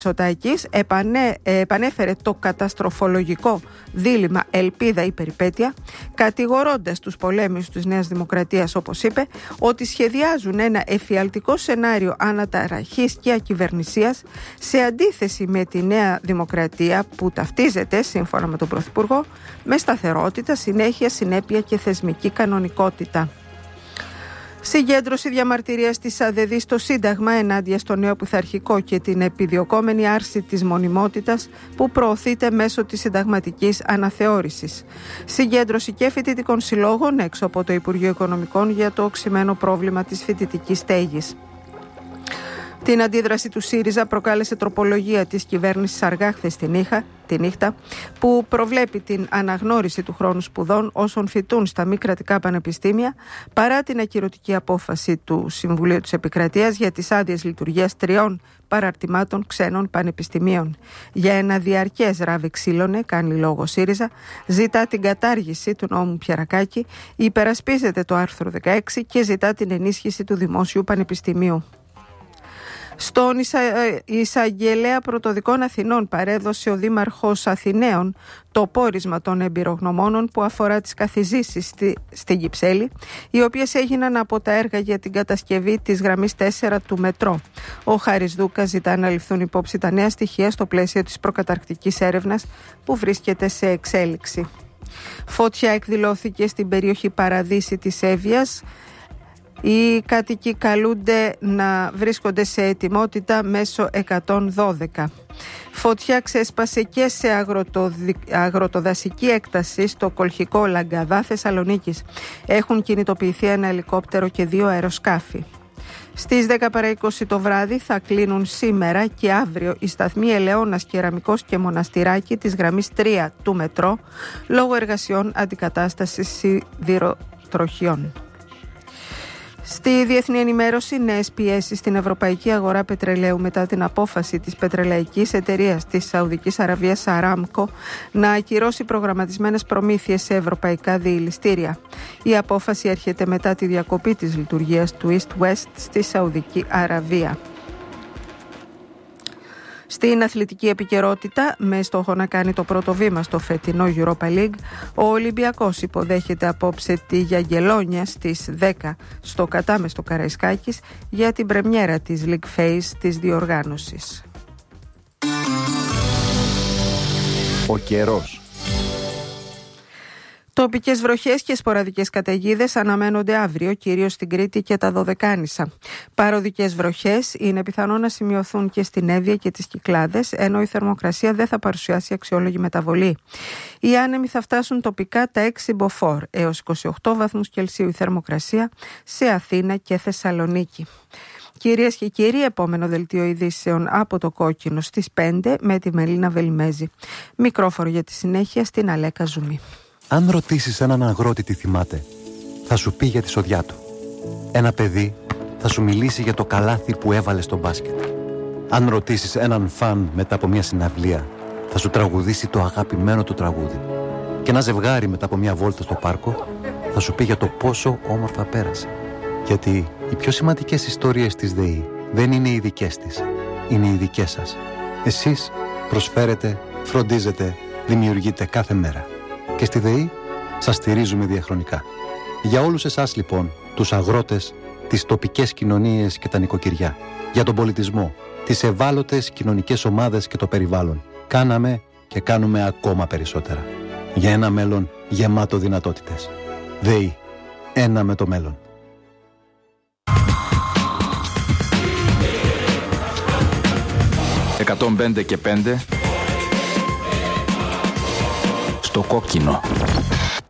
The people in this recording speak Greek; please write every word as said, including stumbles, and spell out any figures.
Μητσοτάκης επανέ, επανέφερε το καταστροφολογικό δίλημμα ελπίδα ή περιπέτεια, κατηγορώντας τους πολέμιους της Νέας Δημοκρατίας, όπως είπε, ότι σχεδιάζουν ένα εφιαλτικό σενάριο αναταραχής και ακυβερνησίας, σε αντίθεση με τη Νέα Δημοκρατία που ταυτίζεται, σύμφωνα με τον Πρωθυπουργό, με σταθερότητα, συνέχεια, συνέπεια και θεσμική κανονικότητα. Συγκέντρωση διαμαρτυρίας της ΑΔΕΔΗ στο Σύνταγμα ενάντια στο νέο πειθαρχικό και την επιδιωκόμενη άρση της μονιμότητας που προωθείται μέσω της συνταγματικής αναθεώρησης. Συγκέντρωση και φοιτητικών συλλόγων έξω από το Υπουργείο Οικονομικών για το οξυμένο πρόβλημα της φοιτητικής στέγης. Την αντίδραση του ΣΥΡΙΖΑ προκάλεσε τροπολογία της κυβέρνησης αργά χθες τη νύχτα, τη νύχτα που προβλέπει την αναγνώριση του χρόνου σπουδών όσων φοιτούν στα μη κρατικά πανεπιστήμια παρά την ακυρωτική απόφαση του Συμβουλίου της Επικρατείας για τις άδειες λειτουργίας τριών παραρτημάτων ξένων πανεπιστημίων. Για ένα διαρκές ράβει ξύλωνε, κάνει λόγο ΣΥΡΙΖΑ, ζητά την κατάργηση του νόμου Πιερακάκη, υπερασπίζεται το άρθρο δεκαέξι και ζητά την ενίσχυση του Δημόσιου Πανεπιστημίου. Στον Ισα... Εισαγγελέα Πρωτοδικών Αθηνών παρέδωσε ο Δήμαρχος Αθηναίων το πόρισμα των εμπειρογνωμόνων που αφορά τις καθιζήσεις στη... στην Κυψέλη, οι οποίες έγιναν από τα έργα για την κατασκευή της γραμμής τέσσερα του μετρό. Ο Χάρης Δούκας ζητά να ληφθούν υπόψη τα νέα στοιχεία στο πλαίσιο της προκαταρκτικής έρευνας που βρίσκεται σε εξέλιξη. Φώτια εκδηλώθηκε στην περιοχή Παραδείσι της Εύβοιας. Οι κάτοικοι καλούνται να βρίσκονται σε ετοιμότητα μέσω εκατόν δώδεκα. Φωτιά ξέσπασε και σε αγροτοδι... αγροτοδασική έκταση στο κολχικό Λαγκαδά Θεσσαλονίκης. Έχουν κινητοποιηθεί ένα ελικόπτερο και δύο αεροσκάφη. Στις δέκα παρά είκοσι το βράδυ θα κλείνουν σήμερα και αύριο οι σταθμοί Ελαιώνας, Κεραμικός και Μοναστηράκι της γραμμής τρία του μετρό λόγω εργασιών αντικατάστασης σιδηροτροχιών. Στη διεθνή ενημέρωση, νέες πιέσεις στην ευρωπαϊκή αγορά πετρελαίου μετά την απόφαση της πετρελαϊκής εταιρείας της Σαουδικής Αραβίας Aramco να ακυρώσει προγραμματισμένες προμήθειες σε ευρωπαϊκά διηλιστήρια. Η απόφαση έρχεται μετά τη διακοπή της λειτουργίας του East West στη Σαουδική Αραβία. Στην αθλητική επικαιρότητα, με στόχο να κάνει το πρώτο βήμα στο φετινό Europa League, ο Ολυμπιακός υποδέχεται απόψε τη Γιαγγελόνια στις δέκα στο κατάμεστο Καραϊσκάκης για την πρεμιέρα της League Phase της διοργάνωσης. Ο καιρός. Τοπικές βροχές και σποραδικές καταιγίδες αναμένονται αύριο, κυρίως στην Κρήτη και τα Δωδεκάνησα. Παροδικές βροχές είναι πιθανό να σημειωθούν και στην Εύβοια και τις Κυκλάδες, ενώ η θερμοκρασία δεν θα παρουσιάσει αξιόλογη μεταβολή. Οι άνεμοι θα φτάσουν τοπικά τα έξι μποφόρ έως είκοσι οκτώ βαθμούς Κελσίου η θερμοκρασία σε Αθήνα και Θεσσαλονίκη. Κυρίες και κύριοι, επόμενο δελτίο ειδήσεων από το Κόκκινο στις πέντε με τη Μελίνα Βελιμέζη. Μικρόφωνο για τη συνέχεια στην Αλέκα Ζουμί. Αν ρωτήσεις έναν αγρότη τι θυμάται, θα σου πει για τη σοδιά του. Ένα παιδί θα σου μιλήσει για το καλάθι που έβαλε στο μπάσκετ. Αν ρωτήσεις έναν φαν μετά από μια συναυλία, θα σου τραγουδήσει το αγαπημένο του τραγούδι. Και ένα ζευγάρι μετά από μια βόλτα στο πάρκο, θα σου πει για το πόσο όμορφα πέρασε. Γιατί οι πιο σημαντικές ιστορίες της ΔΕΗ δεν είναι οι δικές της, είναι οι δικές σας. Εσείς προσφέρετε, φροντίζετε, δημιουργείτε κάθε μέρα. Και στη ΔΕΗ σας στηρίζουμε διαχρονικά. Για όλους εσάς λοιπόν, τους αγρότες, τις τοπικές κοινωνίες και τα νοικοκυριά, για τον πολιτισμό, τις ευάλωτες κοινωνικές ομάδες και το περιβάλλον, κάναμε και κάνουμε ακόμα περισσότερα. Για ένα μέλλον γεμάτο δυνατότητες. ΔΕΗ. Ένα με το μέλλον. εκατόν πέντε και πέντε στο Κόκκινο.